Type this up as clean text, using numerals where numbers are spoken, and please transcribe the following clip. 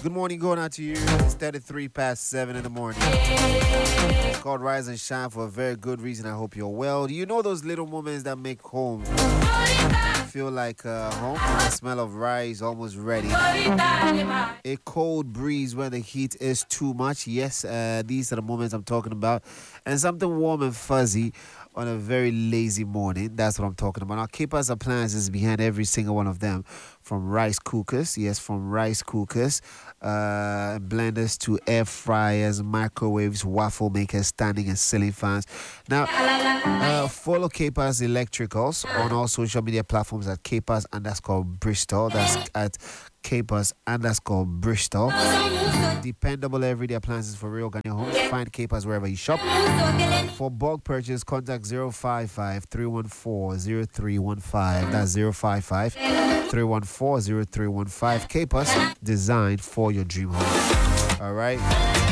Good morning going out to you. It's 33 past 7 in the morning. It's called Rise and Shine for a very good reason. I hope you're well. Do you know those little moments that make home feel like home? The smell of rice almost ready. A cold breeze when the heat is too much. Yes, these are the moments I'm talking about. And something warm and fuzzy on a very lazy morning. That's what I'm talking about. Now, Kepa's appliances behind every single one of them. From rice cookers, yes, from rice cookers, blenders to air fryers, microwaves, waffle makers, standing and ceiling fans. Now, follow Kepa's Electricals on all social media platforms at Kepa's _ Bristol. That's at Kepa's _ Bristol. Dependable everyday appliances for real Ghanaian homes. Find Kepa's wherever you shop. For bulk purchase, contact 055-314-0315. That's 055-314-0315. Kepa's, designed for your dream home. All right.